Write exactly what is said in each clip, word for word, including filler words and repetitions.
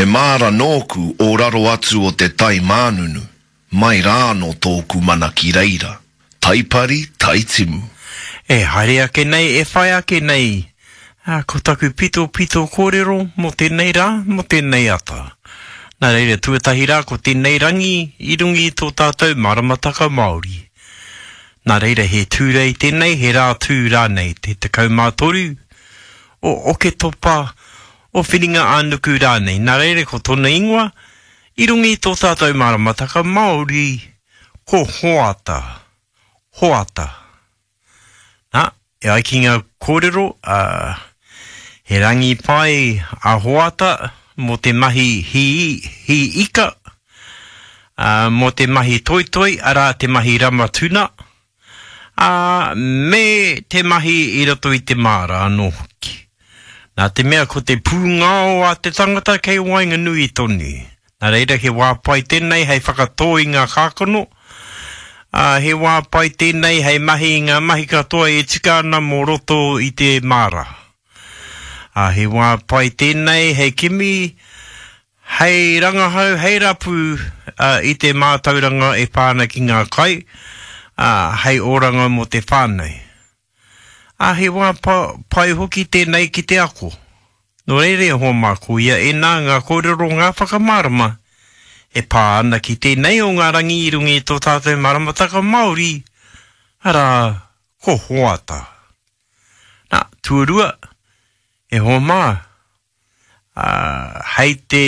He māra nōku o raro atu o te tai mānunu, mai rā no tōku mana ki reira, taipari taitimu. E haere ake nei, e whai ake nei. Ah, ko taku pito pito kōrero, mo tēnei rā, mo tēnei ata. Nā reira tuatahi rā ko tēnei rangi, i rungi tō tātou maramataka Māori. Nā reira he tūrei tēnei, he rā tū rā nei, te tekau mātoru. O oke topa, o whiringa ānuku rā nei. Nā reira ko tōna ingoa, i rungi tō tātou maramataka Māori, ko hoata. Hoata. Nā, e ai ki ngā kōrero, uh, he rangi pai a hoata, mo te mahi hi, hi ika, uh, mo te mahi toi toi, ara te mahi ramatuna, uh, me te mahi i roto i te māra anō hoki. Nā te mea ko te pūngao a te tangata kei wainga nui tonu. Nā reira he wāpai tēnei hei whakatoi ngā kākono, uh, he wāpai tēnei hei mahi ngā mahi katoa e tika ana mō roto i te māra. Uh, he wāpai tēnei hei kimi, hei rangahau, hei rapu uh, i te mātauranga e pāna ki ngā kai, uh, hei oranga mo te whānei. A he wāpai hoki tēnei ki te ako. No reire ho māko ia e nā ngā kōrero ngā whakamārama. E pāna ki tēnei o ngā rangi i rungi tō tātou maramataka Māori. Ara, ko hoata. Nā, tuarua, e ho mā. Uh, hei te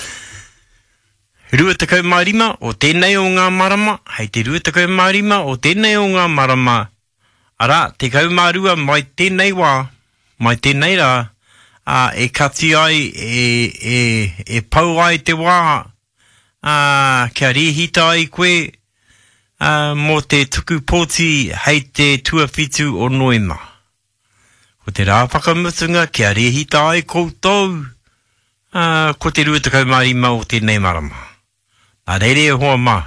rua takau mārima o tēnei o ngā marama. Hei te rua takau mārima o tēnei o ngā marama. Ara, te kaumārua mai tēnei wā, mai tēnei rā, uh, e kati ai, e, e, e pau ai te wā, uh, kia rehita ai koe, uh, mō te tuku pōti hei te tuawhitu o Noema. Ko te rā whakamutunga, kia rehita ai koutou, uh, ko te rua te kaumārima o tēnei marama. Nā reire hoa mā,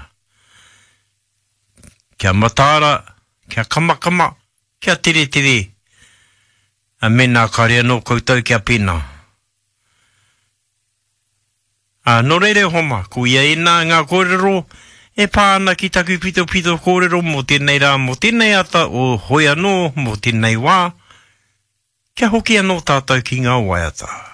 kia matara, kia kamakama, kia tere tere, a mena karea no koutou kia pena. A no reire homa, ko ia e nā ngā kōrero, e pāna ki taku pito pito kōrero mo tēnei rā, mo tēnei ata o hoi anō, mo tēnei wā, kia hoki anō tātou ki ngā waiata.